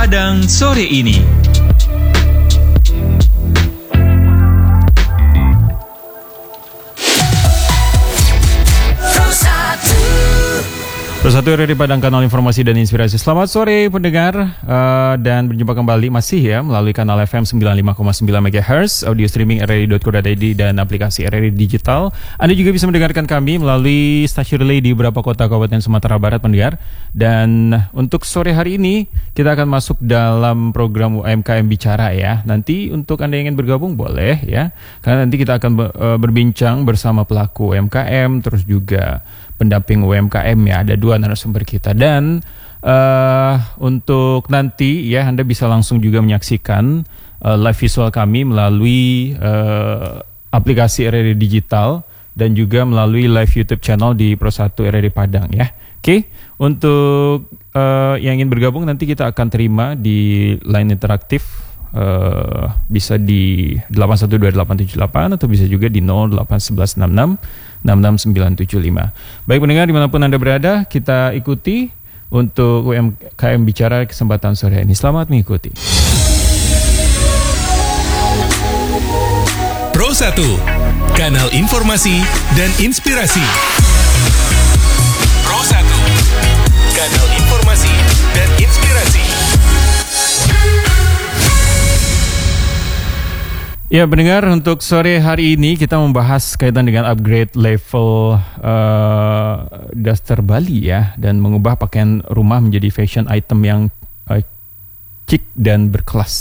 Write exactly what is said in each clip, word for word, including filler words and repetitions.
Padang sore ini. Bersatu dari Padang, kanal informasi dan inspirasi. Selamat sore pendengar, uh, dan berjumpa kembali masih ya melalui kanal F M sembilan puluh lima koma sembilan megahertz, audio streaming r r i dot co dot i d dan aplikasi R R I Digital. Anda juga bisa mendengarkan kami melalui stasiun relay di beberapa kota kabupaten Sumatera Barat pendengar. Dan untuk sore hari ini kita akan masuk dalam program U M K M Bicara ya. Nanti untuk Anda yang ingin bergabung boleh ya, karena nanti kita akan uh, berbincang bersama pelaku U M K M, terus juga pendamping U M K M ya, ada dua narasumber kita. Dan uh, untuk nanti ya Anda bisa langsung juga menyaksikan uh, live visual kami melalui uh, aplikasi R R I Digital dan juga melalui live YouTube channel di Pro satu R R I Padang ya. Oke, untuk uh, yang ingin bergabung nanti kita akan terima di line interaktif. Uh, bisa di delapan satu dua delapan tujuh delapan atau bisa juga di nol delapan satu satu enam enam enam enam sembilan tujuh lima. Baik pendengar dimanapun Anda berada, kita ikuti untuk U M K M Bicara kesempatan sore ini. Selamat mengikuti. Pro satu, kanal informasi dan inspirasi. Pro satu, kanal informasi dan inspirasi. Ya pendengar, untuk sore hari ini kita membahas kaitan dengan upgrade level uh, daster Bali ya, dan mengubah pakaian rumah menjadi fashion item yang uh, chic dan berkelas.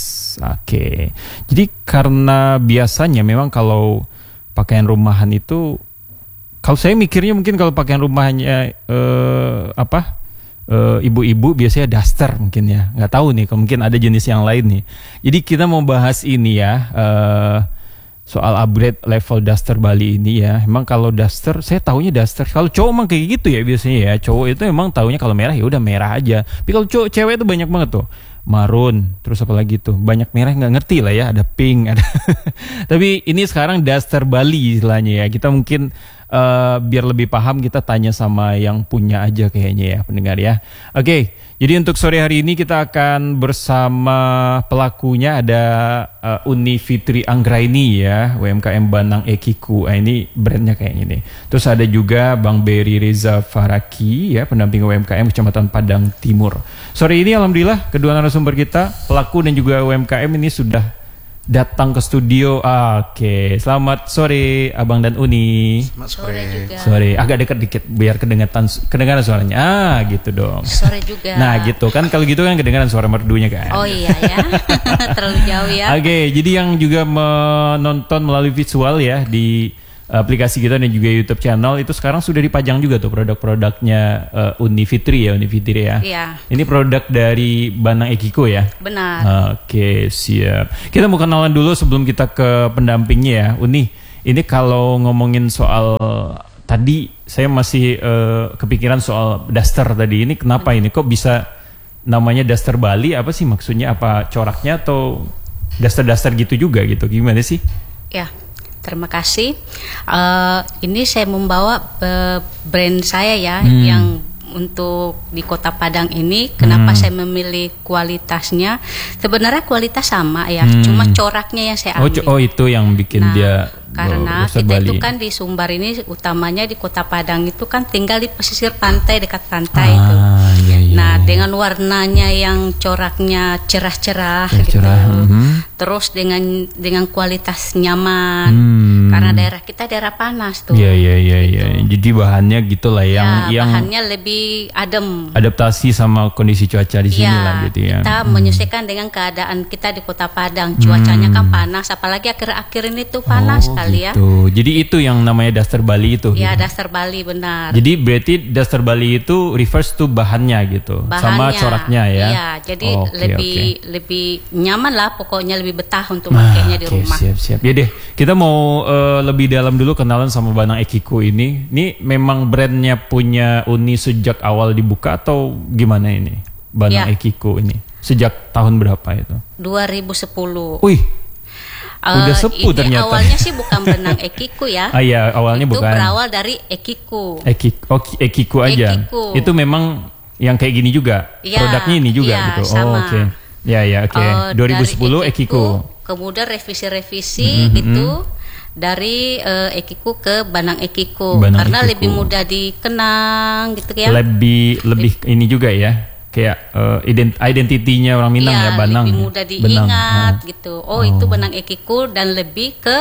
Oke, jadi karena biasanya memang kalau pakaian rumahan itu, kalau saya mikirnya mungkin kalau pakaian rumahnya uh, apa? Uh, ibu-ibu biasanya daster mungkin ya, nggak tahu nih, mungkin ada jenis yang lain nih. Jadi kita mau bahas ini ya, uh, soal upgrade level daster Bali ini ya. Emang kalau daster, saya taunya daster. Kalau cowok emang kayak gitu ya biasanya ya. Cowok itu emang taunya kalau merah ya udah merah aja. Tapi kalau cowok cewek itu banyak banget tuh. Marun, terus apa lagi tuh? Banyak merah nggak ngerti lah ya. Ada pink, ada. Tapi ini sekarang daster Bali istilahnya ya. Kita mungkin Uh, biar lebih paham kita tanya sama yang punya aja kayaknya ya pendengar ya. Oke, jadi untuk sore hari ini kita akan bersama pelakunya, ada uh, Uni Fitri Anggraini ya, U M K M Banang Ekiku. Ah, ini brandnya kayaknya nih. Terus ada juga Bang Berry Reza Faraki ya, pendamping U M K M Kecamatan Padang Timur. Sore ini alhamdulillah kedua narasumber kita, pelaku dan juga U M K M ini sudah datang ke studio. Ah, oke, okay. Selamat sore Abang dan Uni. Selamat sore. Sore juga. Sore, agak dekat dikit biar kedengaran kedengaran suaranya. Ah, gitu dong. Sore juga. Nah, gitu kan, kalau gitu kan kedengaran suara merdunya kan. Oh iya ya. Terlalu jauh ya. Oke, okay, jadi yang juga menonton melalui visual ya di aplikasi kita dan juga YouTube channel itu sekarang sudah dipajang juga tuh produk-produknya uh, Uni Fitri ya, Uni Fitri ya. Iya. Ini produk dari Banang Ekiko ya. Benar. Oke, siap. Kita mau kenalan dulu sebelum kita ke pendampingnya ya. Uni, ini kalau ngomongin soal tadi saya masih uh, kepikiran soal daster tadi. Ini kenapa ini kok bisa namanya daster Bali? Apa sih maksudnya? Apa coraknya atau daster-daster gitu juga gitu? Gimana sih? Ya. Terima kasih. Uh, ini saya membawa uh, brand saya ya, hmm. yang untuk di Kota Padang ini. Kenapa hmm. saya memilih kualitasnya? Sebenarnya kualitas sama ya, hmm. cuma coraknya yang saya ambil. Oh, oh itu yang bikin nah, dia. Karena kita Bali. Itu kan di Sumbar ini utamanya di Kota Padang itu kan tinggal di pesisir pantai, dekat pantai ah, itu. Iya, iya. Nah dengan warnanya yang coraknya cerah-cerah gitu. Cerah. Mm-hmm. Terus dengan dengan kualitas nyaman. Hmm. Karena daerah kita daerah panas tuh. Iya iya iya iya. Gitu. Jadi bahannya gitulah yang ya, yang bahannya lebih adem. Adaptasi sama kondisi cuaca di sini ya, lah gitu ya. Kita hmm. menyesuaikan dengan keadaan kita di Kota Padang. Cuacanya hmm. kan panas, apalagi akhir-akhir ini tuh panas oh, kali gitu. ya. Jadi itu yang namanya daster Bali itu. Ya, gitu. daster Bali benar. Jadi berarti daster Bali itu refers to bahannya gitu. Bahannya, sama coraknya ya. Iya, jadi oh, okay, lebih okay. lebih nyaman lah, pokoknya lebih betah untuk makainya di okay, rumah. Siap-siap. Ya deh, kita mau uh, lebih dalam dulu kenalan sama Banang Ekiko ini. Ini memang brandnya punya Uni sejak awal dibuka atau gimana ini? Banang ya. Ekiko ini sejak tahun berapa itu? dua ribu sepuluh. Wih. Uh, udah sepuh ini ternyata. Awalnya sih bukan Banang Ekiku ya. Ah iya, awalnya itu bukan. Itu berawal dari Ekiku. Ekiko, oh, Ekiku aja. Ekiku. Itu memang yang kayak gini juga. Ya, produknya ini juga ya, gitu. Sama. Oh, oke. Okay. Ya ya oke. Okay. Uh, dua ribu sepuluh Ekiku. Kemudian revisi-revisi mm-hmm. gitu dari uh, Ekiku ke Banang Ekiku Banang karena Ekiku. lebih mudah dikenang gitu ya. Lebih lebih Leb- ini juga ya. Kayak uh, ident- identitinya orang Minang ya, ya Banang. Lebih mudah diingat Benang. gitu. Oh, oh itu Banang Ekiku dan lebih ke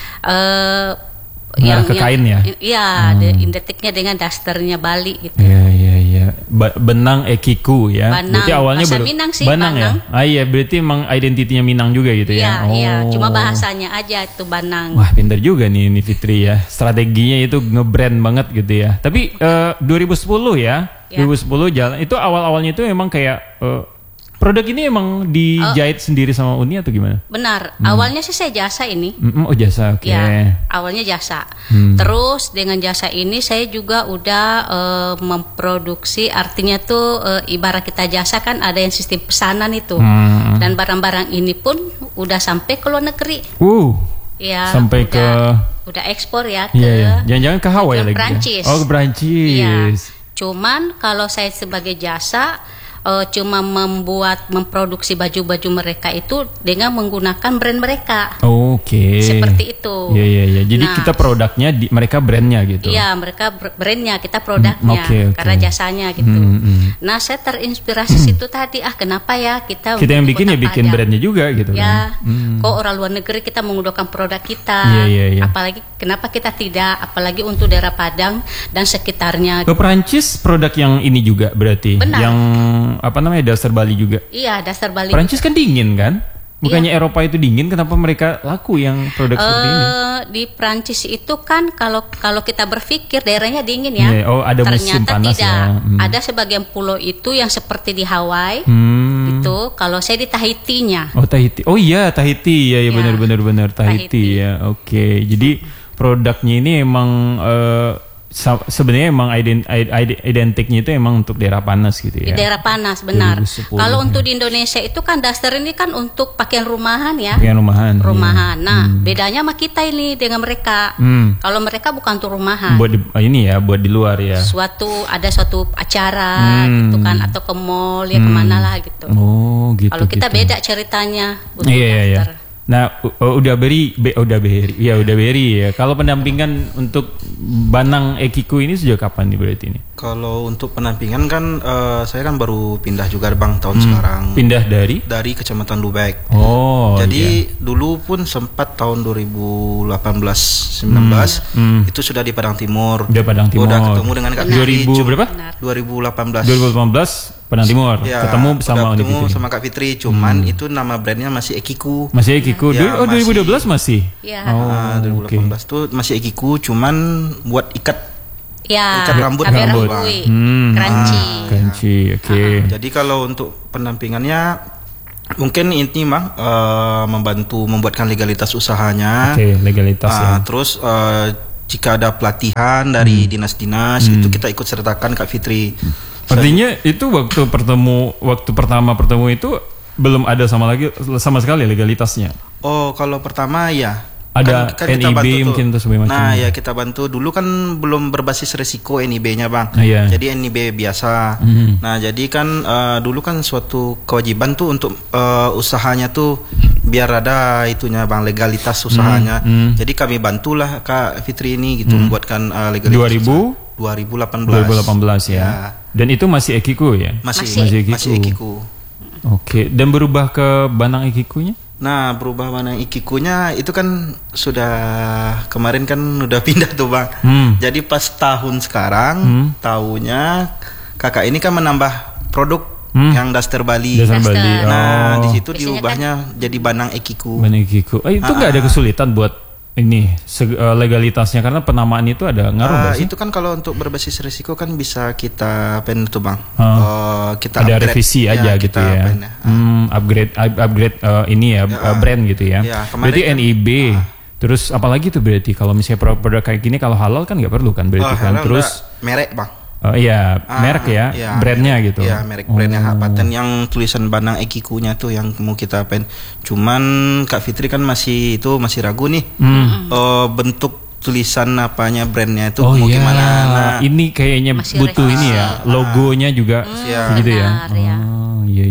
uh, yang ke kain ya. Iya, hmm. identiknya dengan dasternya Bali gitu. Iya iya iya. Ba- Benang Ekiku ya. Banang. Berarti awalnya bahasa baru Minang sih, Banang, Banang ya. Ah iya, berarti emang identitinya Minang juga gitu ya. ya. Iya, oh. cuma bahasanya aja itu Banang. Wah, pintar juga nih ini Fitri ya. Strateginya itu nge-brand banget gitu ya. Tapi uh, dua ribu sepuluh ya. Ya. dua ribu sepuluh jalan itu awal-awalnya itu emang kayak uh, produk ini emang dijahit oh. sendiri sama Uni atau gimana? Benar, hmm. awalnya sih saya jasa ini. Mm-mm, oh jasa, oke. Okay. Ya, awalnya jasa. Hmm. Terus dengan jasa ini saya juga udah uh, memproduksi, artinya tuh uh, ibarat kita jasa kan ada yang sistem pesanan itu. Hmm. Dan barang-barang ini pun udah sampai ke luar negeri. Uh. Ya, sampai udah, ke udah ekspor ya ke. Iya, iya. Jangan-jangan ke Hawaii lagi. Perancis. Ya? Oh, ke Perancis. Iya. Cuman kalau saya sebagai jasa uh, cuma membuat memproduksi baju-baju mereka itu dengan menggunakan brand mereka. Oke. Okay. Seperti itu. Iya iya iya. Jadi nah, kita produknya, di, mereka brandnya gitu. Iya, mereka brandnya, kita produknya, okay, okay. karena jasanya gitu. Hmm, hmm. Nah, saya terinspirasi hmm. situ tadi. Ah, kenapa ya kita? Kita yang bikin ya bikin Padang. Brandnya juga gitu. Ya. Kan? Hmm. Kok orang luar negeri kita menggunakan produk kita? Iya iya iya. Apalagi kenapa kita tidak? Apalagi untuk daerah Padang dan sekitarnya. Ke Perancis produk yang ini juga berarti. Benar. Yang apa namanya dasar Bali juga. Iya, dasar Bali. Perancis kan dingin kan? Bukannya iya. Eropa itu dingin, kenapa mereka laku yang produk uh, seperti ini? Di Prancis itu kan kalau kalau kita berpikir daerahnya dingin ya. Yeah, oh, ada ternyata musim panas tidak. Ya. Hmm. Ada sebagian pulau itu yang seperti di Hawaii. Hmm. Itu kalau saya di Tahiti-nya. Oh, Tahiti. Oh iya, Tahiti. Ya, ya, ya. benar-benar benar Tahiti, Tahiti ya. Oke. Okay. Jadi produknya ini emang uh, sebenarnya emang ident, identiknya itu emang untuk daerah panas gitu ya. Di daerah panas benar. Kalau ya. Untuk di Indonesia itu kan daster ini kan untuk pakaian rumahan ya. Pakaian rumahan. Rumahan. Ya. Nah, hmm. bedanya sama kita ini dengan mereka. Hmm. Kalau mereka bukan untuk rumahan. Buat di, ini ya, buat di luar ya. Suatu ada suatu acara hmm. gitu kan atau ke mall ya hmm. kemana lah gitu. Oh, gitu. Kalau kita gitu. beda ceritanya untuk iya, iya, daster. Iya. Nah, uh, udah beri, be, udah beri, ya udah beri ya. Kalau pendampingan untuk Banang Ekiku ini sejak kapan nih berarti ini? Kalau untuk pendampingan kan uh, saya kan baru pindah juga bang tahun hmm. sekarang. Pindah dari? Dari Kecamatan Lubek. Oh. Jadi iya. dulu pun sempat tahun dua ribu delapan belas sembilan belas hmm. Hmm. itu sudah di Padang Timur. Udah Padang Timur. Udah ketemu dengan Kak Fitri. dua ribu berapa? dua ribu delapan belas. dua ribu delapan belas Padang Timur. Ya, ketemu sama udah ketemu sama Kak Fitri. Cuman hmm. itu nama brandnya masih Ekiku. Masih Ekiku. Ya, oh dua ribu dua belas masih? Iya. Oh, nah, dua ribu delapan belas okay. tuh masih Ekiku. Cuman buat ikat. Ya, ikat rambut, rambut. Hmm. Crunchy. Ah, crunchy, oke. Okay. Uh, jadi kalau untuk pendampingannya mungkin ini mah uh, membantu membuatkan legalitas usahanya. Oke, okay, legalitas uh, ya. Terus uh, jika ada pelatihan dari hmm. dinas-dinas hmm. itu kita ikut sertakan Kak Fitri. Artinya so, itu waktu pertemu waktu pertama pertemu itu belum ada sama lagi sama sekali legalitasnya. Oh, kalau pertama ya. Ada kan, kan N I B mungkin tuh sebagainya. Nah ya kita bantu dulu kan belum berbasis resiko N I B-nya bang. Ah, iya. Jadi N I B biasa. Mm. Nah jadi kan uh, dulu kan suatu kewajiban tuh untuk uh, usahanya tuh biar ada itunya bang legalitas usahanya. Mm. Mm. Jadi kami bantulah Kak Fitri ini gitu mm. membuatkan uh, legalitas. dua ribu dua ribu delapan belas. dua ribu delapan belas ya. ya. Dan itu masih Ekiku ya? Masih. Masih Ekiku. Masih Ekiku. Oke. Dan berubah ke Banang Ekikunya? Nah berubah mana Ikikunya itu kan sudah kemarin kan udah pindah tuh bang. Hmm. Jadi pas tahun sekarang hmm. tahunya kakak ini kan menambah produk hmm. yang daster Bali. Daster Bali. Oh. Nah di situ diubahnya kan jadi Banang Ekiku. Banang Ekiku. Eh, itu nggak ada kesulitan buat ini legalitasnya karena penamaan itu ada ngaruh nggak uh, sih? Itu kan kalau untuk berbasis risiko kan bisa kita pen itu bang. Uh, uh, kita ada upgrade, revisi aja ya, gitu ya. Pen, ya. Hmm, upgrade upgrade uh, ini ya, ya uh, brand gitu ya. ya berarti kan, N I B. Uh, terus apalagi tuh berarti kalau misalnya produk kayak gini kalau halal kan nggak perlu kan berarti uh, kan. Terus merek bang. Oh iya, ah, merek ya, ya brandnya merek, gitu. Iya, merek brandnya oh. paten yang tulisan Banang Ekikunya tuh yang mau kita pen. Cuman Kak Fitri kan masih itu masih ragu nih. Hmm. Uh, bentuk tulisan apanya brandnya itu oh, mau iya. gimana. Nah, ini kayaknya masih butuh revisi. Ini ya, logonya juga hmm, gitu ya. Benar, ya. Oh iya iya iya.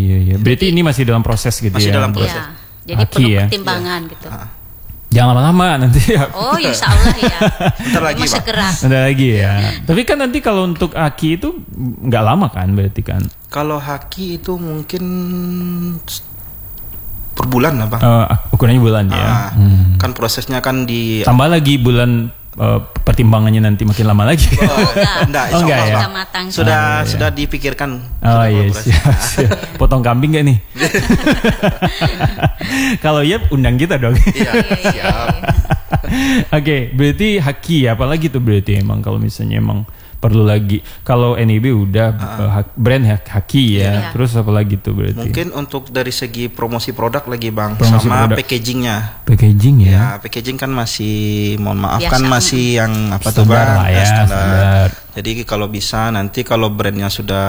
Berarti jadi, ini masih dalam proses gitu masih ya? Masih dalam proses. Ya, jadi Haki perlu ya? pertimbangan ya. gitu. Ah. Jangan lama-lama nanti ya. Oh insya Allah ya. Bentar lagi Pak. Segera. Bentar lagi ya. Tapi kan nanti kalau untuk haki itu nggak lama kan berarti kan? Kalau haki itu mungkin per bulan lah Bang. Uh, ukurannya bulan ya. Ah, hmm. Kan prosesnya kan di. Tambah lagi bulan uh, pertimbangannya nanti makin lama lagi. Oh, enggak. Enggak, oh, enggak ya. Sudah matang. Sudah oh, iya. sudah dipikirkan. Oh iya siap, siap. Potong kambing gak nih? Kalau ya undang kita dong. Iya, siap. Oke, okay, berarti haki apalagi tuh berarti emang kalau misalnya emang perlu lagi. Kalau N I B udah uh, brand haki ya. Iya. Terus apa lagi tuh berarti? Mungkin untuk dari segi promosi produk lagi Bang, promosi sama produk. packagingnya. Packaging ya. Ya, packaging kan masih mohon maaf Biasa. kan masih yang apa standar tuh Bang? Lah ya, standar. standar. Jadi kalau bisa nanti kalau brandnya sudah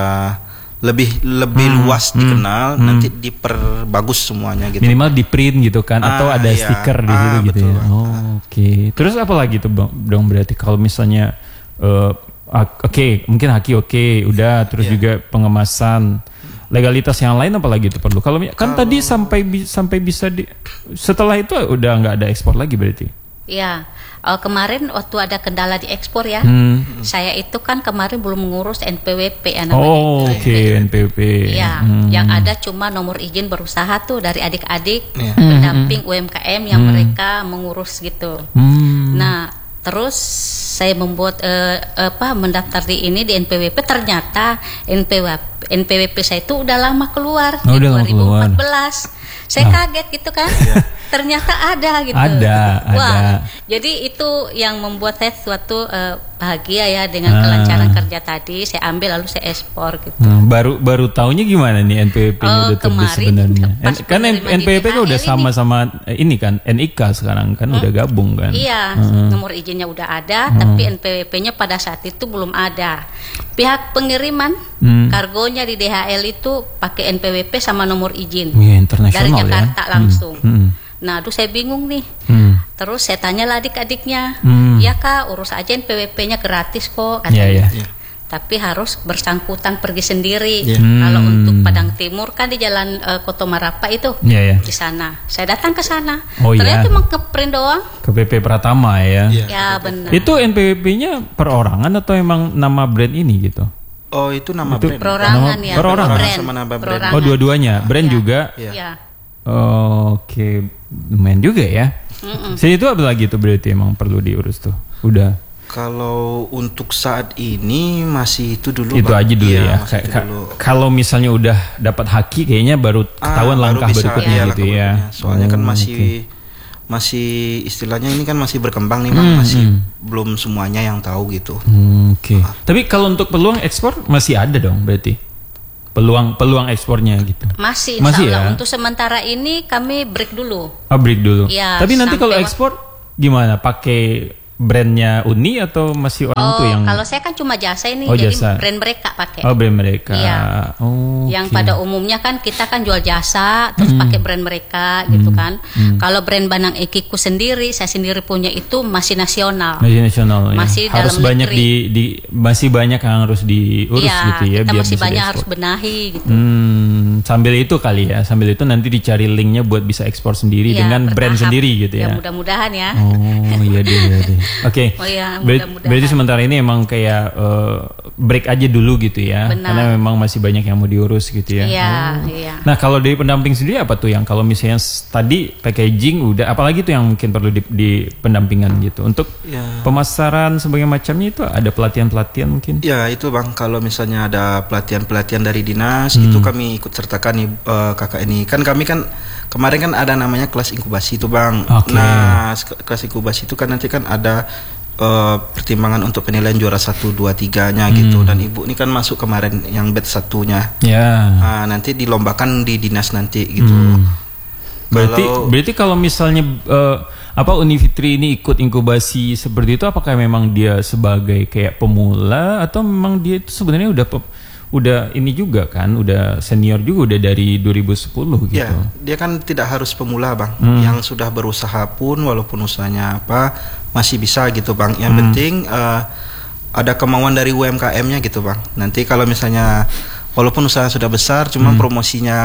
lebih lebih hmm, luas hmm, dikenal, hmm. nanti diperbagus semuanya gitu. Minimal di print gitu kan, ah, atau ada iya. stiker di ah, situ gitu betul, ya. Oh, Oke. Okay. Terus apa lagi tuh Bang? Dong berarti kalau misalnya uh, oke, okay, mungkin haki oke, okay, udah terus yeah. juga pengemasan. Legalitas yang lain apa lagi itu perlu? Kalau kan kalau, tadi sampai bi, sampai bisa di setelah itu udah nggak ada ekspor lagi berarti. Iya. Uh, kemarin waktu ada kendala di ekspor ya, hmm. saya itu kan kemarin belum mengurus N P W P ya namanya. Oh oke okay. N P W P. Iya, hmm. yang ada cuma nomor izin berusaha tuh dari adik-adik yeah. pendamping hmm. U M K M yang hmm. mereka mengurus gitu. Hmm. Nah terus saya membuat uh, apa mendaftar di ini di N P W P, ternyata N P W P, N P W P saya itu udah lama keluar oh, di udah dua ribu empat belas. Saya oh. kaget gitu kan. Ternyata ada gitu. Ada, Wah, ada. Jadi itu yang membuat saya suatu uh, bahagia ya dengan ah. kelancaran kerja tadi. Saya ambil lalu saya ekspor gitu. Hmm, baru baru taunya gimana nih N P W P-nya oh, udah terbit sebenarnya? Kan N P W P kan udah sama-sama ini kan N I K sekarang kan hmm? udah gabung kan. Iya, hmm. nomor izinnya udah ada, hmm. tapi N P W P-nya pada saat itu belum ada. Pihak pengiriman hmm. kargonya di D H L itu pakai N P W P sama nomor izin. Ya, internasional dari Jakarta ya? langsung. Hmm. Hmm. Nah, aduh saya bingung nih. Hmm. Terus saya tanya lah adik-adiknya, hmm. ya Kak, urus aja N P W P-nya gratis kok katanya. Yeah, yeah. Tapi harus bersangkutan pergi sendiri. Yeah. Hmm. Kalau untuk Padang Timur kan di Jalan uh, Koto Marapa itu, yeah, yeah. di sana. Saya datang ke sana. Oh, ternyata yeah. cuma ngeprint doang. Ke P P Pratama ya. Yeah. Ya benar. Itu N P W P-nya perorangan atau emang nama brand ini gitu? Oh itu nama itu brand. Perorangan nama, ya. Perorangan Brand. Sama nama brand. Perorangan. Oh dua-duanya, brand ya. juga. Iya. Ya. Oh, oke, okay. Lumayan juga ya. Mm-mm. Jadi itu apa lagi tuh berarti emang perlu diurus tuh? Udah. Kalau untuk saat ini masih itu dulu. Itu Bang. aja dulu iya, ya. Ka- ka- kalau misalnya udah dapat haki, kayaknya baru ketahuan ah, langkah bisa, berikutnya iya, gitu ya. Soalnya oh, kan masih okay. masih istilahnya ini kan masih berkembang nih Bang, hmm, masih hmm. belum semuanya yang tahu gitu. Hmm, Oke. Okay. Ah. Tapi kalau untuk peluang ekspor masih ada dong berarti. Peluang peluang ekspornya gitu. Masih, Masih ya. Untuk sementara ini kami break dulu. Oh, break dulu. Ya, tapi nanti kalau ekspor gimana? Pakai brandnya Uni atau masih orang oh, tuh yang? Kalau saya kan cuma jasa ini, oh, jadi jasa. brand mereka pakai. Oh, brand mereka. Iya. Oh, yang okay. pada umumnya kan kita kan jual jasa, terus hmm. pakai brand mereka gitu hmm. kan. Hmm. Kalau brand Banang Ikiku sendiri, saya sendiri punya itu masih nasional. Masih nasional. Masih ya. Harus dalam banyak negeri. di, di masih banyak yang harus diurus ya, gitu ya. Kita biar masih bisa banyak diekspor. harus benahi gitu. Hmm, sambil itu kali ya, sambil itu nanti dicari linknya buat bisa ekspor sendiri ya, dengan bertahap. Brand sendiri gitu ya. Ya mudah-mudahan ya. Oh iya deh, iya deh. Oke. Okay. Oh ya. Ber- berarti sementara ini emang kayak uh, break aja dulu gitu ya. Benar. Karena memang masih banyak yang mau diurus gitu ya. Iya, oh. iya. Nah, kalau dari pendamping sendiri apa tuh yang kalau misalnya tadi packaging udah, apalagi tuh yang mungkin perlu di, di pendampingan gitu. Untuk ya. Pemasaran sebagai macamnya itu ada pelatihan-pelatihan mungkin? Ya, itu Bang, kalau misalnya ada pelatihan-pelatihan dari dinas hmm. itu kami ikut sertakan nih uh, kakak ini. Kan kami kan kemarin kan ada namanya kelas inkubasi itu Bang. Okay. Nah, kelas inkubasi itu kan nanti kan ada Uh, pertimbangan untuk penilaian juara satu, dua, tiganya hmm. gitu. Dan ibu ini kan masuk kemarin yang batch satunya. Ya. Uh, nanti dilombakan di dinas nanti gitu. Hmm. Berarti kalau, berarti kalau misalnya uh, apa Unifitri ini ikut inkubasi seperti itu, apakah memang dia sebagai kayak pemula atau memang dia itu sebenarnya udah udah ini juga kan, udah senior juga, udah dari dua ribu sepuluh gitu. Ya, dia kan tidak harus pemula Bang. Hmm. Yang sudah berusaha pun walaupun usahanya apa masih bisa gitu Bang. Yang hmm. penting uh, ada kemauan dari U M K M-nya gitu Bang. Nanti kalau misalnya walaupun usaha sudah besar, cuma hmm. promosinya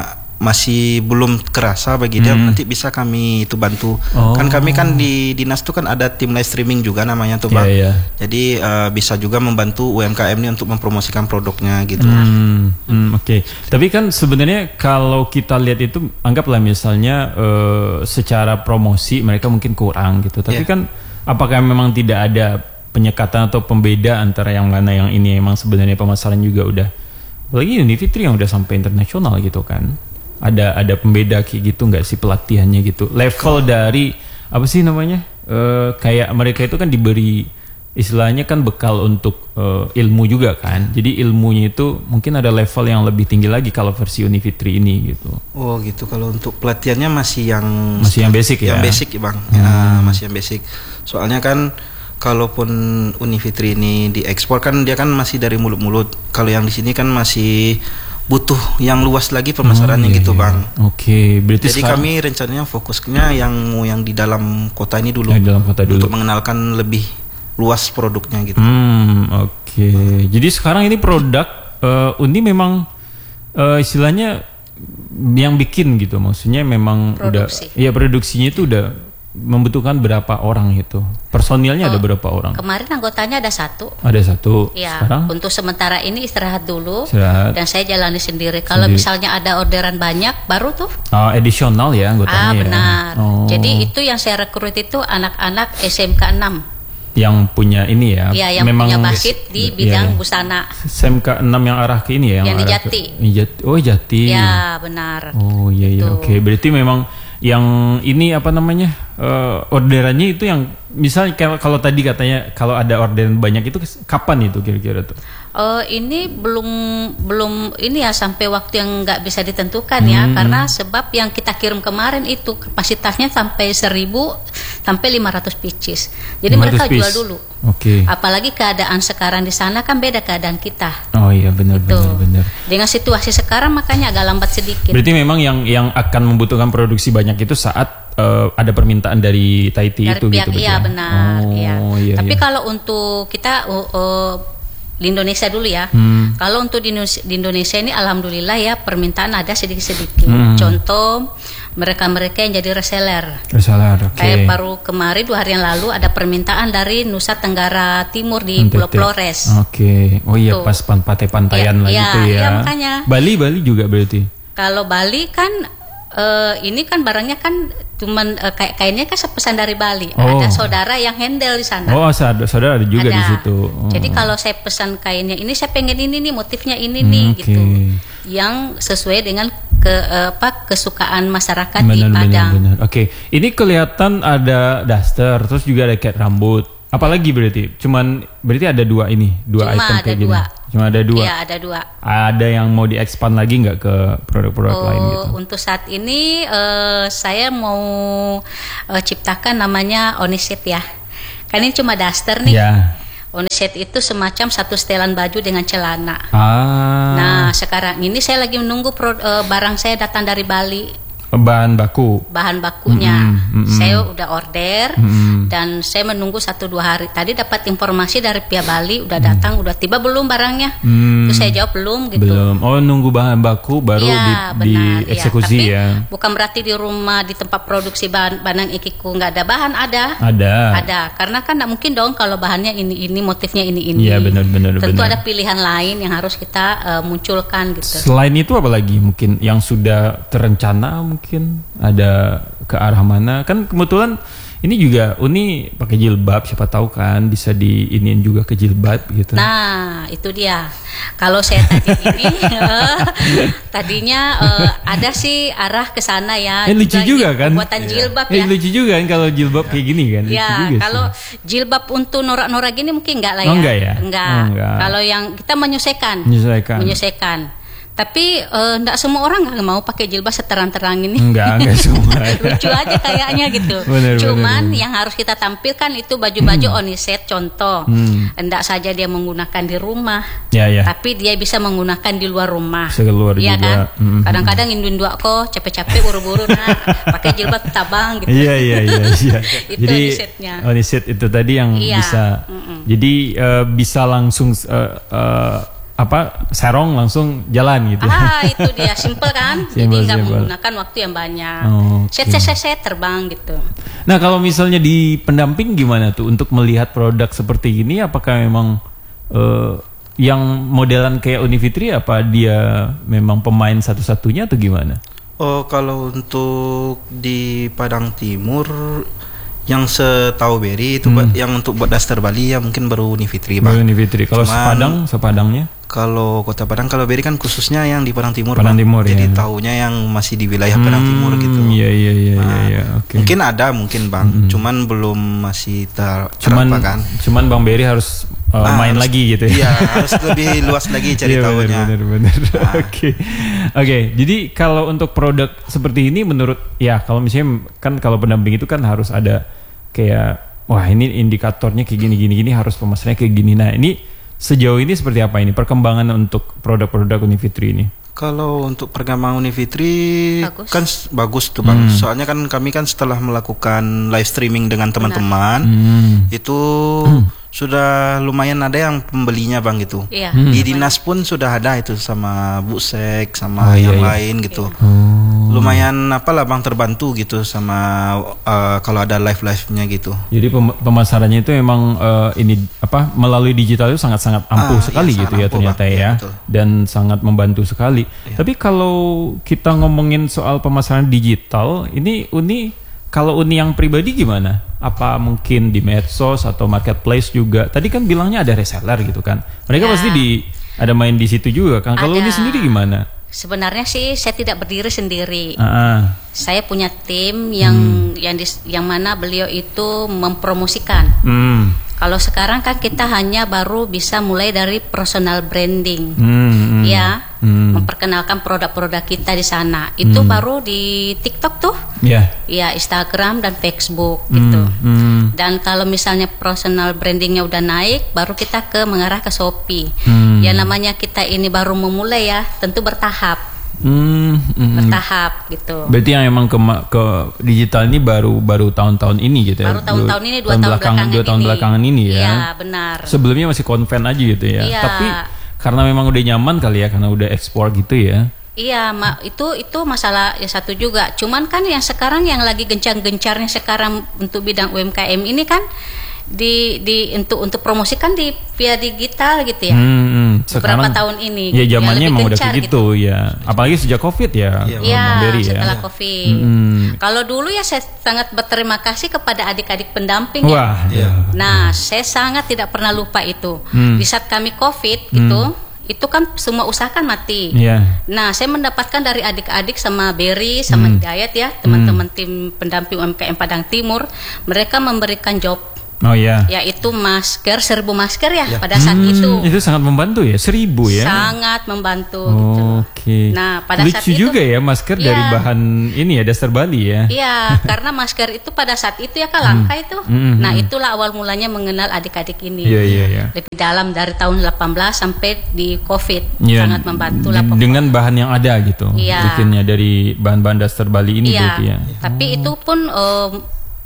masih belum kerasa bagi dia, hmm. nanti bisa kami itu bantu. Oh. Kan kami kan di dinas tuh kan ada tim live streaming juga namanya tuh Bang. Yeah, yeah. Jadi uh, bisa juga membantu U M K M ini untuk mempromosikan produknya gitu. Hmm, hmm, Oke. Okay. Tapi kan sebenarnya kalau kita lihat itu, anggaplah misalnya uh, secara promosi mereka mungkin kurang gitu. Tapi yeah. kan apakah memang tidak ada penyekatan atau pembeda antara yang mana yang ini emang sebenarnya pemasaran juga udah, apalagi Unifitri yang udah sampai internasional gitu kan? Ada ada pembeda kayak gitu nggak sih pelatihannya gitu? Level dari apa sih namanya? Uh, kayak mereka itu kan diberi istilahnya kan bekal untuk uh, ilmu juga kan. Jadi ilmunya itu mungkin ada level yang lebih tinggi lagi kalau versi Unifitri ini gitu. Oh gitu. Kalau untuk pelatihannya masih yang masih yang basic ya. Yang basic ya Bang. Hmm. Ya, masih yang basic. Soalnya kan kalaupun Unifitri ini diekspor kan dia kan masih dari mulut-mulut. Kalau yang di sini kan masih butuh yang luas lagi pemasarannya, oh, iya, gitu iya. Bang. Oke, okay, berarti jadi sekarang kami rencananya fokusnya yang yang di dalam kota ini dulu, di dalam kota dulu, untuk mengenalkan lebih luas produknya gitu. Hmm, oke. Okay. Jadi sekarang ini produk uh, Uni memang uh, istilahnya yang bikin gitu, maksudnya memang produksi. Udah, ya produksinya itu udah membutuhkan berapa orang itu? Personilnya oh, ada berapa orang? Kemarin anggotanya ada satu. Ada satu. Ya, sekarang? Untuk sementara ini istirahat dulu. Istirahat. Dan saya jalani sendiri. Kalau sendiri. Misalnya ada orderan banyak, baru tuh. Oh, additional ya anggotanya. Ah, benar. Ya? Oh. Jadi itu yang saya rekrut itu anak-anak S M K enam. Yang punya ini ya? Iya, yang memang punya basit di bidang ya, busana. S M K enam yang arah ke ini ya? Yang, yang di Jati. Ke, oh, Jati. Ya, benar. Oh, iya, iya. Oke, okay. Berarti memang yang ini apa namanya uh, orderannya itu yang misalnya kalau, kalau tadi katanya kalau ada orderan banyak itu kapan itu kira-kira tuh? Uh, ini belum belum ini ya sampai waktu yang nggak bisa ditentukan ya, hmm. karena sebab yang kita kirim kemarin itu kapasitasnya sampai seribu sampai lima ratus pieces. Jadi mereka piece. Jual dulu. Oke. Okay. Apalagi keadaan sekarang di sana kan beda keadaan kita. Oh iya benar gitu. benar benar. Dengan situasi sekarang makanya agak lambat sedikit. Berarti memang yang yang akan membutuhkan produksi banyak itu saat uh, ada permintaan dari Taiti dari itu pihak, gitu. Iya benar. Oh, iya. Iya, Tapi iya. kalau untuk kita uh, uh, di Indonesia dulu ya. Hmm. Kalau untuk di Indonesia, di Indonesia ini alhamdulillah ya permintaan ada sedikit-sedikit. Hmm. Contoh mereka-mereka yang jadi reseller. Reseller, oke. Okay. Kayak baru kemarin dua hari yang lalu ada permintaan dari Nusa Tenggara Timur di Pulau Flores. Oke. Okay. Oh iya, tuh. Pas pantai-pantaian ya, lah ya, gitu ya. Iya, makanya. Bali Bali juga berarti. Kalau Bali kan uh, ini kan barangnya kan cuman uh, kayak kainnya kan pesan dari Bali. Oh. Ada saudara yang handle di sana. Oh, saudara ada juga ada. Di situ. Oh. Jadi kalau saya pesan kainnya ini saya pengen ini nih, motifnya ini hmm, nih okay. gitu. Yang sesuai dengan ke uh, apa kesukaan masyarakat benar, di Padang. Benar, benar. Oke, okay. Ini kelihatan ada daster, terus juga ada cat rambut. Apalagi berarti? Cuman berarti ada dua ini, dua Cuma item ada kayak dua. gini. Cuma ada dua. Iya, ada dua. Ada yang mau di-expand lagi nggak ke produk-produk oh, lain gitu? Untuk saat ini uh, saya mau uh, ciptakan namanya Oniset ya. Kan ini cuma daster nih. Ya. Oniset itu semacam satu setelan baju dengan celana. Ah. Nah, sekarang ini saya lagi menunggu pro, uh, barang saya datang dari Bali. Bahan baku. Bahan bakunya. Mm-hmm, mm-hmm. Saya udah order mm-hmm. dan saya menunggu satu dua hari. Tadi dapat informasi dari pihak Bali udah datang, mm. udah tiba belum barangnya? Mm. Terus saya jawab belum gitu. Belum. Oh, nunggu bahan baku baru ya, di, dieksekusi ya. Tapi bukan berarti di rumah di tempat produksi bahan Banang Ikiku nggak ada bahan, ada. Ada. Ada. Karena kan nggak mungkin dong kalau bahannya ini ini motifnya ini ini. Iya benar-benar. Tentu benar. ada pilihan lain yang harus kita uh, munculkan gitu. Selain itu apa lagi mungkin yang sudah terencana mungkin? Mungkin ada ke arah mana? Kan kebetulan ini juga Uni pakai jilbab, siapa tahu kan bisa diiniin juga ke jilbab gitu. Nah itu dia. Kalau saya tadi ini tadinya uh, ada sih arah ke sana ya. Eh, lucu juga kan? Buatan yeah. jilbab eh, ya. Lucu juga kan kalau jilbab kayak gini kan? Ya kalau jilbab untuk norak-norak gini mungkin enggak lah ya. Oh, enggak ya? Enggak. Oh, enggak. Kalau yang kita menyesuaikan. Menyesuaikan. Menyesuaikan. Tapi enggak uh, semua orang nggak mau pakai jilbab seterang-terang ini. Enggak, enggak semua. Lucu aja kayaknya gitu. Bener, Cuman bener, yang harus kita tampilkan itu baju-baju hmm. Oniset contoh. Hmm. Enggak saja dia menggunakan di rumah, ya, ya. tapi dia bisa menggunakan di luar rumah. Seluar ya juga. Kan? Hmm. Kadang-kadang induin dua kok capek-capek buru-buru nah pakai jilbab tabang gitu. Iya iya iya. iya. Itu jadi Onisetnya. Oniset itu tadi yang iya. bisa. Mm-mm. Jadi uh, bisa langsung. Uh, uh, apa serong langsung jalan gitu. Ah itu dia simple kan, Simple, jadi nggak simple. menggunakan waktu yang banyak. Oh, Set okay. set set set terbang gitu. Nah kalau misalnya di pendamping gimana tuh untuk melihat produk seperti ini? Apakah memang uh, yang modelan kayak Uni Fitri apa dia memang pemain satu-satunya atau gimana? Oh kalau untuk di Padang Timur yang setahu Berry itu Hmm. yang untuk buat daster Bali ya mungkin baru Uni Fitri Baru Bang. Uni Fitri. Kalau Cuman- sepadang, sepadangnya? Kalau Kota Padang, kalau Berry kan khususnya yang di Padang Timur, Padang Bang. Timur, Jadi ya. tahunya yang masih di wilayah Padang Timur gitu. Iya iya iya Nah, iya. iya, Oke. Mungkin ada mungkin Bang, Mm-mm. cuman belum masih ter Cuman terapa kan. cuman Bang Berry harus uh, Ah, main harus- lagi gitu ya. Iya, harus lebih luas lagi cari Iya, tahunya. benar benar. Ah. Oke. Oke, jadi kalau untuk produk seperti ini menurut ya kalau misalnya kan kalau pendamping itu kan harus ada kayak wah ini indikatornya kayak gini gini gini harus pemasarannya kayak gini. Nah, ini sejauh ini seperti apa ini perkembangan untuk produk-produk Uni Fitri ini? Kalau untuk perkembangan Uni Fitri Bagus. kan s- bagus tuh Bang. Hmm. Soalnya kan kami kan setelah melakukan live streaming dengan teman-teman Hmm. itu sudah lumayan ada yang pembelinya Bang gitu. Iya. Hmm. Di dinas pun sudah ada itu sama Bu Sek sama Oh, iya, yang iya. lain gitu. Oh. Lumayan apalah Bang terbantu gitu sama uh, kalau ada live-live-nya gitu. Jadi pem- pemasarannya itu memang eh, ini apa melalui digital itu sangat-sangat ampuh Ah, sekali iya, gitu sangat ya ampuh, ternyata Bang. ya, Iya, betul. dan sangat membantu sekali. Iya. Tapi kalau kita ngomongin soal pemasaran digital, ini Uni kalau Uni yang pribadi gimana? Apa mungkin di medsos atau marketplace juga? Tadi kan bilangnya ada reseller gitu kan. Mereka Ya. pasti di ada main di situ juga kan. Kalau Ada. Uni sendiri gimana? Sebenarnya sih saya tidak berdiri sendiri. Ah, ah. Saya punya tim yang yang dis- yang mana beliau itu mempromosikan. Hmm. Kalau sekarang kan kita hanya baru bisa mulai dari personal branding. Hmm, hmm. Ya, Hmm. memperkenalkan produk-produk kita di sana. Itu Hmm. baru di TikTok tuh. Ya. Ya, Instagram dan Facebook gitu. Hmm, hmm. Dan kalau misalnya personal brandingnya udah naik, baru kita ke mengarah ke Shopee. Hmm. Ya namanya kita ini baru memulai ya, tentu bertahap, Hmm, hmm. bertahap gitu. Berarti yang emang ke ma- ke digital ini baru baru tahun-tahun ini gitu ya. Baru tahun-tahun ini, dua tahun belakang, belakangan dua tahun ini. belakangan ini ya. Iya, benar. Sebelumnya masih konven aja gitu ya. Iya. Tapi karena memang udah nyaman kali ya karena udah ekspor gitu ya. Iya, ma- itu itu masalah ya satu juga. Cuman kan yang sekarang yang lagi gencar-gencarnya sekarang untuk bidang U M K M ini kan di di untuk untuk promosikan di via digital gitu ya. Hmm, hmm. Beberapa tahun ini Ya gitu, yang zamannya lebih emang udah gencar kayak gitu, ya. Apalagi sejak Covid ya. Iya, Bang Iya, Berry ya. setelah Covid. Hmm. Kalau dulu ya saya sangat berterima kasih kepada adik-adik pendamping ya. Wah. Iya. Nah, saya sangat tidak pernah lupa itu. Hmm. Di saat kami Covid gitu, itu kan semua usaha kan mati. Iya. Nah, saya mendapatkan dari adik-adik sama Berry, sama Hmm. Hidayat ya, teman-teman tim pendamping U M K M Padang Timur, mereka memberikan job, Oh ya. yaitu masker, seribu masker ya, Ya. pada saat Hmm, itu. itu sangat membantu ya, seribu ya. Sangat membantu gitu. Oke. Nah, pada Lucu saat itu- juga ya masker Iya. dari bahan ini ya dasar Bali ya. Iya, karena masker itu pada saat itu ya kan langka itu. Hmm, Nah, hmm. itulah awal mulanya mengenal adik-adik ini. Iya iya iya. Lebih dalam dari tahun delapan belas sampai di Covid, Iya, sangat membantu lah d- pokoknya. dengan bahan yang ada gitu. Iya. Bikinnya dari bahan-bahan dasar Bali ini Iya, berarti ya. tapi itu pun em,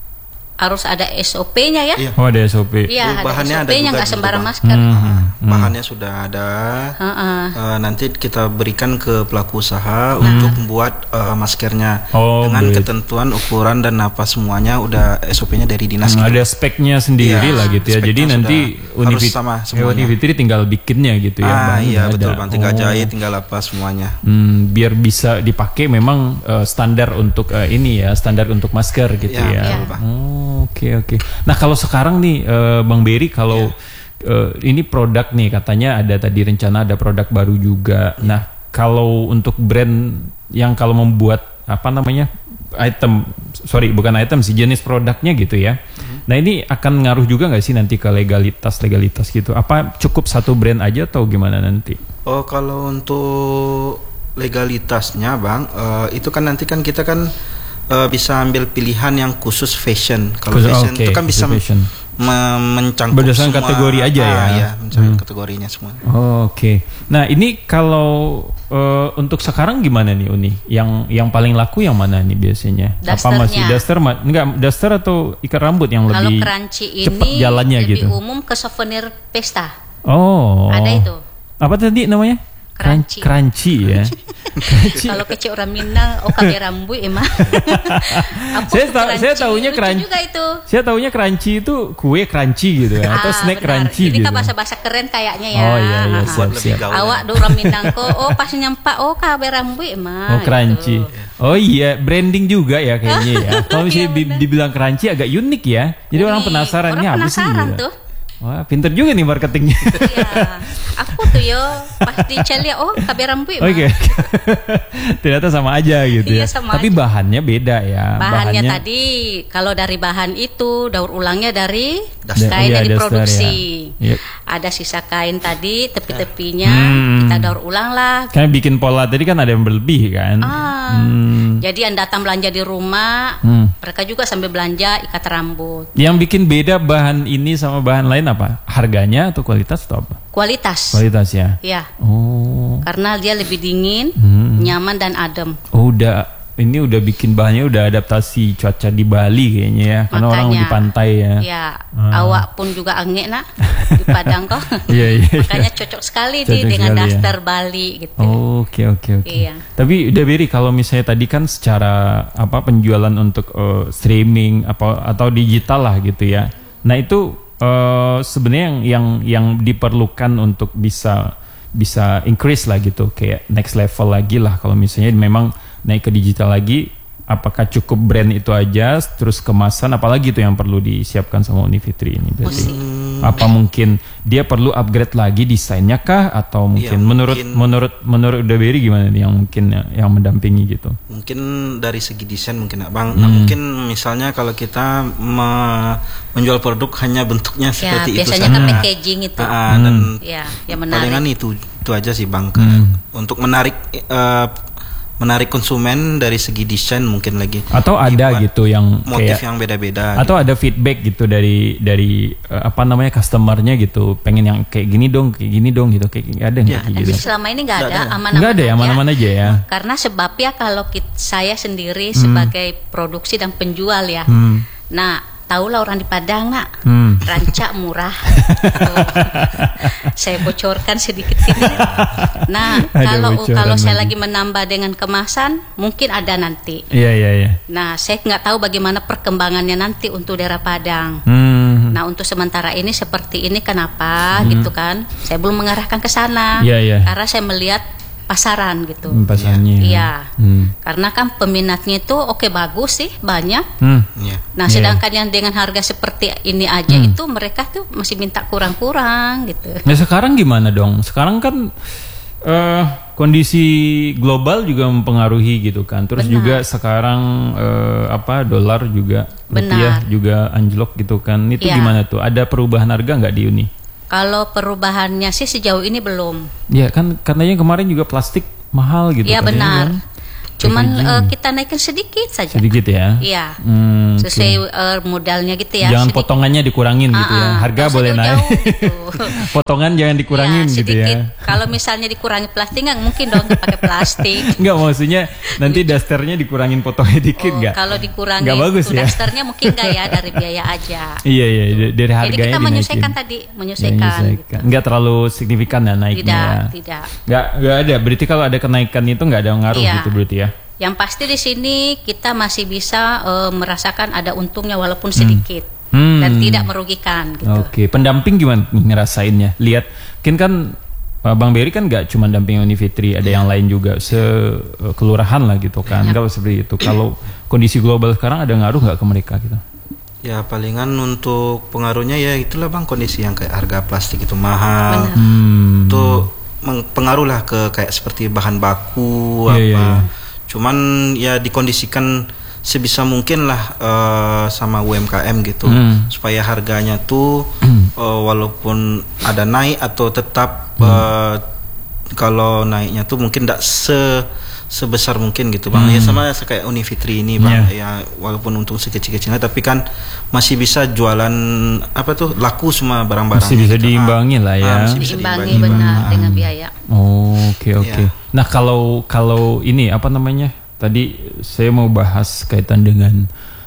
harus ada S O P-nya ya. Iya. Oh ada S O P. Iya, ada Bahannya ada S O P-nya juga nggak gitu, sembarang Bang. masker. Hmm, Ah, hmm. bahannya sudah ada. Heeh. Eh, nanti kita berikan ke pelaku usaha untuk membuat eh, maskernya Oh, dengan baik. ketentuan ukuran dan apa semuanya udah S O P-nya dari dinas. Hmm, gitu. ada speknya sendiri Iya, lah gitu ya. speknya Jadi sudah nanti harus Unifit- sama eh, semuanya. Unifitri tinggal bikinnya gitu ya. Ah bahannya iya udah betul ada. Bang, tinggal Oh. jahit, tinggal apa semuanya. Hmm, biar bisa dipakai memang eh, standar untuk eh, ini ya, standar untuk masker gitu Iya, ya. betul, Bang. Oh, oke oke. Nah, kalau sekarang nih eh, Bang Berry kalau eh, ini produk nih katanya ada tadi rencana ada produk baru juga. Nah, kalau untuk brand yang kalau membuat apa namanya? item, sorry bukan item sih, jenis produknya gitu ya. Nah, ini akan ngaruh juga nggak sih nanti ke legalitas legalitas gitu? Apa cukup satu brand aja atau gimana nanti? Oh kalau untuk legalitasnya Bang, eh, itu kan nanti kan kita kan eh, bisa ambil pilihan yang khusus fashion. Kalau Khusus- fashion oke, itu kan khusus bisa fashion. me- mencangkup Berdasarkan semua. kategori aja Ah, ya? iya, mencangkup Hmm. kategorinya semua. Oh, Oke. Nah, ini kalau eh, untuk sekarang gimana nih Uni? Yang yang paling laku yang mana nih biasanya? Apa Dusternya. masih daster? ma- Enggak, daster atau ikat rambut yang Kalau lebih crunchy cepat ini jalannya lebih gitu? umum ke souvenir pesta. Oh. Ada itu. apa tadi namanya? Crunchy. Crunchy ya. Crunchy. Kalau kecil orang Minang, oh kabe rambu emang. saya tahu, saya tahunya crunchy juga itu. Saya tahunya crunchy itu kue crunchy gitu ya, ah, atau snack benar. crunchy ini gitu. Ini kan bahasa-bahasa keren kayaknya ya. Oh iya, iya siap, siap. Awak do orang Minang kok, oh pas nyampak, oh kabe rambu emang. Oh crunchy. Gitu. Oh iya, branding juga ya kayaknya ya. Kalau misalnya iya, dibilang crunchy agak unik ya. Jadi unik. Orang penasaran ini apa sih? Penasaran tuh. Wah, pinter juga nih marketingnya. Iya, aku tuh yo pas dicari oh kabe rambu emang. Oke. Okay. Ternyata sama aja gitu iya, ya. sama Tapi aja. Bahannya beda ya. Bahannya, bahannya tadi kalau dari bahan itu daur ulangnya dari Daster. kain iya, yang diproduksi. Ya. Yep. Ada sisa kain tadi tepi-tepinya hmm. kita daur ulang lah. Kayak bikin pola tadi kan ada yang berlebih kan. Ah, hmm. Jadi yang datang belanja di rumah, hmm. mereka juga sambil belanja ikat rambut. Yang bikin beda bahan ini sama bahan lain apa? Harganya atau kualitas atau apa? Kualitas. Kualitas ya. Iya. Oh. Karena dia lebih dingin, hmm. nyaman dan adem. Oh, udah ini udah bikin bahannya udah adaptasi cuaca di Bali kayaknya ya. Karena makanya, orang di pantai ya. Iya. Ah. Awak pun juga angek nak di Padang kok. Iya iya. Makanya cocok sekali cocok nih dengan sekali, daster ya. Bali gitu. Oke oke oke. Iya. Tapi udah Beri, kalau misalnya tadi kan secara apa penjualan untuk uh, streaming apa atau digital lah gitu ya. Nah itu Uh, sebenarnya yang yang yang diperlukan untuk bisa bisa increase lah gitu, kayak next level lagi lah kalau misalnya memang naik ke digital lagi, apakah cukup brand itu aja terus kemasan, apalagi itu yang perlu disiapkan sama Unifitri ini berarti? Hmm. Apa mungkin dia perlu upgrade lagi desainnya kah, atau mungkin ya, menurut mungkin, menurut menurut Daberi gimana nih yang mungkin yang mendampingi gitu? Mungkin dari segi desain mungkin Bang, hmm. nah, mungkin misalnya kalau kita me- menjual produk hanya bentuknya seperti ya, itu biasanya kan packaging itu. Ah, hmm. Dan ya, yang menarik. Palingan itu itu aja sih Bang, ke, hmm. untuk menarik uh, menarik konsumen dari segi desain mungkin lagi. Atau ada gitu yang motif kayak, yang beda-beda. Atau gitu. ada feedback gitu dari dari uh, apa namanya customernya gitu, pengen yang kayak gini dong, kayak gini dong gitu, kayak ada nggak? Ya, gitu? Selama ini nggak ada, aman-aman nggak ada ya, aman-aman aja ya. Karena sebabnya kalau kita, saya sendiri hmm. sebagai produksi dan penjual ya, hmm. nah tahulah orang di Padang nak, hmm. rancak murah. Saya bocorkan sedikit ini. Nah, kalau kalau saya lagi menambah dengan kemasan, mungkin ada nanti. Iya iya iya. Nah, saya nggak tahu bagaimana perkembangannya nanti untuk daerah Padang. Hmm. Nah, untuk sementara ini seperti ini, kenapa hmm. gitu kan? Saya belum mengarahkan ke sana. Iya iya. Karena saya melihat pasaran gitu. Pasarannya. Iya. Hmm. Karena kan peminatnya itu oke okay, bagus sih, banyak. Hmm. Yeah. Nah, sedangkan yeah. yang dengan harga seperti ini aja hmm. itu mereka tuh masih minta kurang-kurang gitu. Nah, sekarang gimana dong? Sekarang kan uh, kondisi global juga mempengaruhi gitu kan. Terus Benar. juga sekarang uh, apa dolar juga, rupiah Benar. juga anjlok gitu kan. Itu yeah. gimana tuh? Ada perubahan harga nggak di Uni? Kalau perubahannya sih sejauh ini belum. Ya kan, katanya kemarin juga plastik mahal gitu. Iya benar. Kan? Cuman uh, kita naikin sedikit saja. Sedikit ya. Iya. Hmm, sesuai okay. uh, modalnya gitu ya. Jangan sedikit. Potongannya dikurangin gitu ya. Harga boleh naik. Gitu. Potongan jangan dikurangin ya, gitu ya. Kalau misalnya dikurangi plastik nggak mungkin dong pakai plastik. Enggak, maksudnya nanti dasternya dikurangin potongnya dikit nggak? Oh, kalau dikurangi nggak bagus ya. Dasternya mungkin nggak ya, dari biaya aja. Iya iya, dari harganya. Jadi kita menyesuaikan dinaikin. tadi, menyesuaikan. Gitu. Nggak terlalu signifikan ya naiknya. Tidak, ya. tidak. Nggak nggak ada. Berarti kalau ada kenaikan itu nggak ada ngaruh iya. gitu berarti ya. Yang pasti di sini kita masih bisa uh, merasakan ada untungnya walaupun sedikit hmm. Hmm. dan tidak merugikan. Gitu. Oke, okay. Pendamping gimana nih ngerasainnya? Lihat, mungkin kan Bang Beri kan nggak cuma damping Unifitri, ada yang lain juga sekelurahan lah gitu kan. Kalau seperti itu, kalau kondisi global sekarang ada ngaruh nggak ke mereka gitu? Ya palingan untuk pengaruhnya ya itulah Bang, kondisi yang kayak harga plastik itu mahal. Hmm. Itu pengaruh lah ke kayak seperti bahan baku yeah, apa. Yeah, yeah. Cuman ya dikondisikan sebisa mungkin lah uh, sama U M K M gitu, hmm. supaya harganya tuh hmm. uh, walaupun ada naik atau tetap hmm. uh, kalau naiknya tuh mungkin tidak se sebesar mungkin gitu Bang. Hmm. Ya sama kayak Unifitri ini Bang, yeah. ya walaupun untung sekecil-kecilnya tapi kan masih bisa jualan apa tuh laku semua barang-barang. Masih bisa gitu. diimbangi ah. lah ya. Ah, masih bisa diimbangi diimbangi benar ah. dengan biaya. Oke oke. Nah kalau kalau ini apa namanya? Tadi saya mau bahas kaitan dengan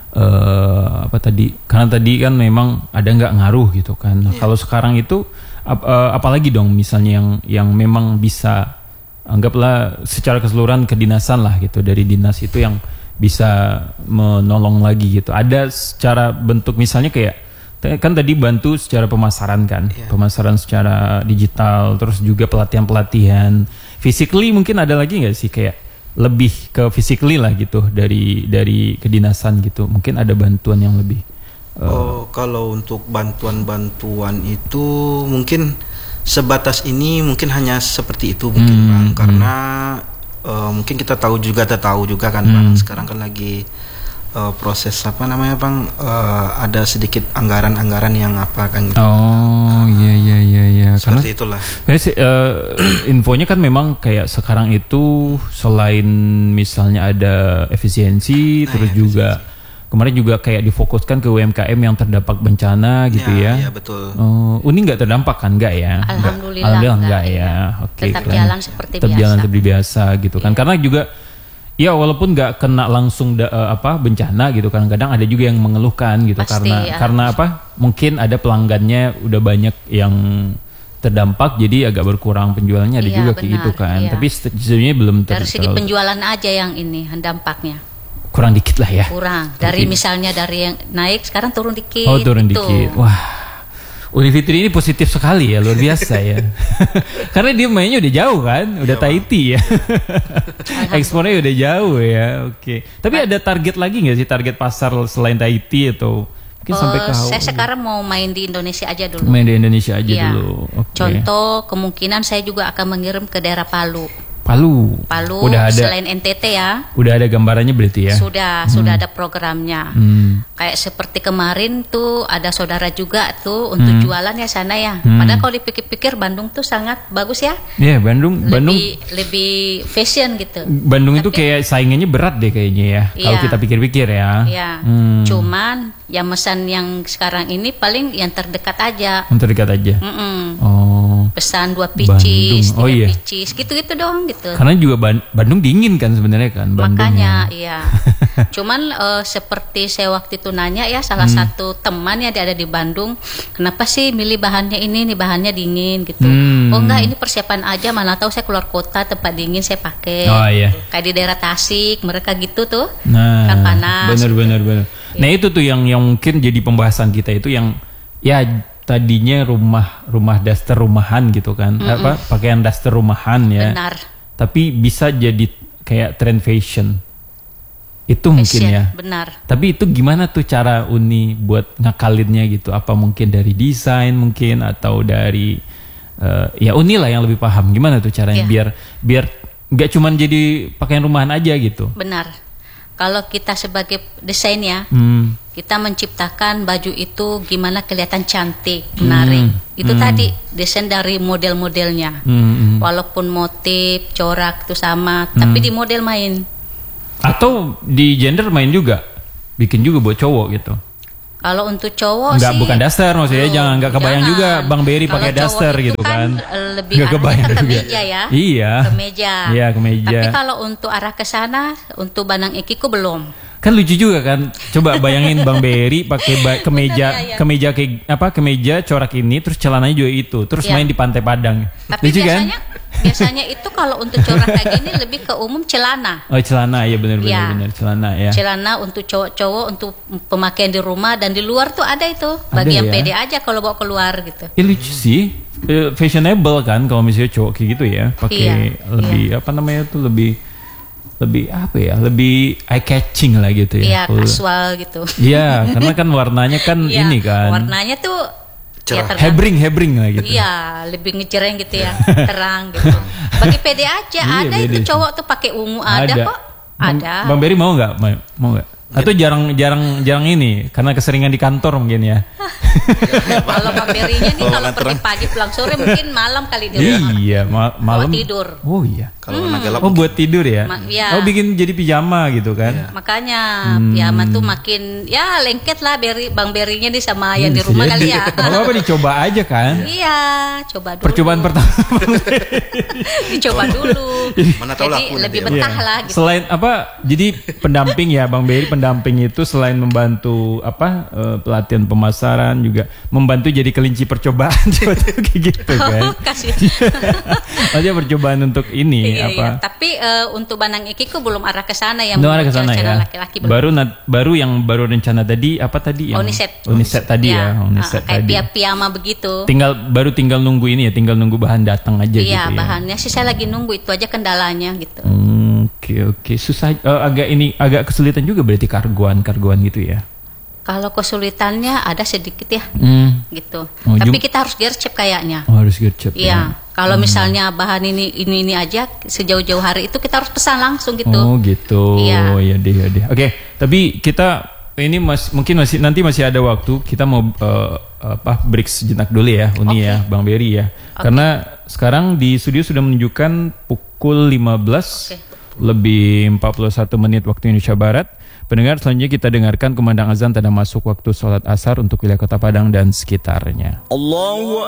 uh, apa tadi? Karena tadi kan memang ada nggak ngaruh gitu kan. Nah, yeah. Kalau sekarang itu ap, uh, apalagi dong misalnya yang yang memang bisa anggaplah secara keseluruhan kedinasan lah gitu, dari dinas itu yang bisa menolong lagi gitu. Ada secara bentuk misalnya kayak kan tadi bantu secara pemasaran kan, yeah. pemasaran secara digital, terus juga pelatihan-pelatihan. Physically mungkin ada lagi nggak sih kayak lebih ke physically lah gitu dari dari kedinasan gitu. Mungkin ada bantuan yang lebih. Uh, oh, kalau untuk bantuan-bantuan itu mungkin sebatas ini mungkin hanya seperti itu mungkin hmm, Bang, karena hmm. uh, mungkin kita tahu juga, kita tahu juga kan hmm. Bang, sekarang kan lagi uh, proses apa namanya Bang, uh, ada sedikit anggaran-anggaran yang apa kan gitu. Oh iya iya iya iya. Seperti karena, itulah. Uh, infonya kan memang kayak sekarang itu selain misalnya ada efisiensi, nah, terus ya, juga efisiensi. Kemarin juga kayak difokuskan ke U M K M yang terdampak bencana gitu ya. Iya, ya, betul. Oh, Uni nggak terdampak kan? Nggak ya? Alhamdulillah, Alhamdulillah enggak, enggak ya. Oke. Okay, tetap keren. jalan seperti tetap biasa. jalan seperti biasa gitu kan. Iya. Karena juga ya walaupun nggak kena langsung da, uh, apa bencana gitu, kadang-kadang ada juga yang mengeluhkan gitu. Pasti, karena ya. karena apa? Mungkin ada pelanggannya udah banyak yang terdampak, jadi agak berkurang penjualannya, ada iya, juga kayak gitu kan. Iya. Tapi sebenarnya belum ter- dari segi penjualan aja yang ini dampaknya. Kurang dikit lah ya. Kurang. Dari dikit. Misalnya dari yang naik sekarang turun dikit. Oh, turun gitu. dikit. Wah. Uni Fitri ini positif sekali ya, luar biasa ya. Karena dia mainnya udah jauh kan, udah ya, Tahiti ya. Ekspornya udah jauh ya. Oke. Okay. Tapi ada target lagi nggak sih, target pasar selain Tahiti atau mungkin uh, sampai ke Hawaii? Saya sekarang mau main di Indonesia aja dulu. Main di Indonesia aja ya. dulu. Okay. Contoh kemungkinan saya juga akan mengirim ke daerah Palu. Palu. Palu udah ada, selain N T T ya. Udah ada gambarannya berarti ya? Sudah, hmm. sudah ada programnya. Hmm. Kayak seperti kemarin tuh ada saudara juga tuh untuk hmm. jualan ya sana ya. Hmm. Padahal kalau dipikir-pikir Bandung tuh sangat bagus ya. Iya, yeah, Bandung, lebih, Bandung lebih fashion gitu. Bandung Tapi, itu kayak saingannya berat deh kayaknya ya. Iya, kalau kita pikir-pikir ya. Iya. Hmm. Cuman yang pesan yang sekarang ini paling yang terdekat aja. Yang terdekat aja. Mm-mm. Oh. Pesan dua picis, oh, tiga iya. picis, gitu-gitu dong gitu. Karena juga Ban- Bandung dingin kan sebenarnya kan. Bandung Makanya ya. iya. Cuman uh, seperti saya waktu itu nanya ya salah hmm. satu teman yang ada di Bandung, kenapa sih milih bahannya ini, nih bahannya dingin gitu. Hmm. Oh enggak, ini persiapan aja, mana tahu saya keluar kota tempat dingin saya pakai. Oh iya. Kayak di daerah Tasik mereka gitu tuh. Nah, kan panas. Benar benar benar. Nah, itu tuh yang yang mungkin jadi pembahasan kita itu yang ya tadinya rumah rumah daster rumahan gitu kan. Mm-mm. Apa pakaian daster rumahan ya. Benar. Tapi bisa jadi kayak trend fashion. Itu fashion, mungkin ya. Benar. Tapi itu gimana tuh cara Uni buat ngakalinnya gitu? Apa mungkin dari desain mungkin atau dari uh, ya Uni lah yang lebih paham. Gimana tuh caranya yeah. biar biar nggak cuman jadi pakaian rumahan aja gitu. Benar. Kalau kita sebagai desain ya, hmm. kita menciptakan baju itu gimana kelihatan cantik, menarik. Hmm. Itu hmm. tadi desain dari model-modelnya. Hmm. Walaupun motif, corak itu sama, hmm. tapi di model main. Atau di gender main juga, bikin juga buat cowok gitu. Kalau untuk cowok nggak, sih bukan daster maksudnya, oh, jangan nggak kebayang jangan. Juga Bang Berry pakai daster gitu kan. Lebih nggak kebayang ke juga. kemeja ya. Iya. Kemeja. Iya, kemeja. Tapi kalau untuk arah ke sana, untuk Banang Ekiku belum. Kan lucu juga kan. Coba bayangin Bang Berry pakai ba- kemeja, Bener, ya, ya. kemeja kayak apa? Kemeja corak ini, terus celananya juga itu, terus ya. Main di Pantai Padang. Tapi lucu biasanya, kan? biasanya itu kalau untuk corak kayak gini lebih ke umum celana. Oh, celana ya benar-benar ya. benar celana ya. Celana untuk cowok-cowok untuk pemakaian di rumah dan di luar tuh ada itu. Bagi ada, yang ya? Pede aja kalau bawa keluar gitu. Ya, lucu sih. Fashionable kan kalau misalnya cowok kayak gitu ya, pakai iya, lebih iya. apa namanya tuh lebih lebih apa ya, lebih eye catching lah gitu ya. Iya, kasual gitu. Iya, karena kan warnanya kan ya, ini kan. Warnanya tuh ya, hebring hebring lah gitu. Iya, lebih ngejreng gitu ya, terang gitu. Bagi pede aja iya, ada itu cowok tuh pakai ungu ada, ada kok. Ada. Bang Berry mau nggak? Mau nggak? Atau jarang jarang jarang ini karena keseringan di kantor mungkin ya. Kalau Bang Berry-nya nih kalau pergi pagi pulang sore mungkin malam kali di rumah. Iya, ma- malam. Buat tidur. Oh iya. Kalau hmm. gelap. Oh, buat tidur ya? Ma- ya. Oh, bikin jadi pijama gitu kan. Iya. Makanya hmm. pijama tuh makin ya lengket lah Berry, Bang Berry-nya nih sama hmm, yang di rumah kali ya. Kalau apa dicoba aja kan? Iya, coba dulu. Percobaan pertama. Dicoba dulu. Mana tahu jadi laku lebih betah iya. lah gitu. Selain apa? Jadi pendamping ya Bang Berry pendamping itu selain membantu apa uh, pelatihan pemasaran juga membantu jadi kelinci percobaan kayak gitu kan. Oh, kasih. Maksudnya percobaan untuk ini iya, apa? Iya. Tapi uh, untuk Banang Ikiku belum arah ke sana ya. Belum arah ke sana ya. Laki-laki belum. Baru na- baru yang baru rencana tadi apa tadi yang Oniset. Oniset tadi ya, ya Oniset uh, kayak tadi. Kayak piyama begitu. Tinggal baru tinggal nunggu ini ya, tinggal nunggu bahan datang aja iya, gitu ya. bahannya sih saya lagi nunggu, itu aja kendalanya gitu. Oke hmm, oke okay, okay. Susah uh, agak ini agak kesulitan juga berarti kargoan kargoan gitu ya. Kalau kesulitannya ada sedikit ya, hmm. gitu. Oh, Tapi jum- kita harus gercep kayaknya. Oh, harus gercep. Iya. Ya. Kalau hmm. misalnya bahan ini ini ini aja sejauh-jauh hari itu kita harus pesan langsung gitu. Oh gitu. Iya. Ya deh ya deh. Oke. Okay. Tapi kita ini mas mungkin masih nanti masih ada waktu kita mau uh, apa break sejenak dulu ya, Uni okay. ya, Bang Berry ya. Okay. Karena sekarang di studio sudah menunjukkan pukul lima belas okay. lebih empat puluh satu menit waktu Indonesia Barat. Pendengar, selanjutnya kita dengarkan kumandang azan tanda masuk waktu sholat asar untuk wilayah Kota Padang dan sekitarnya. Allahu